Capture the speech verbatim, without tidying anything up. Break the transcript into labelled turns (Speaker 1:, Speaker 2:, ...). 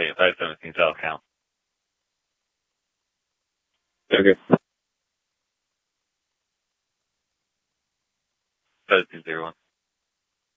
Speaker 1: take a photo and things will count.
Speaker 2: Okay.
Speaker 1: Photo zero one.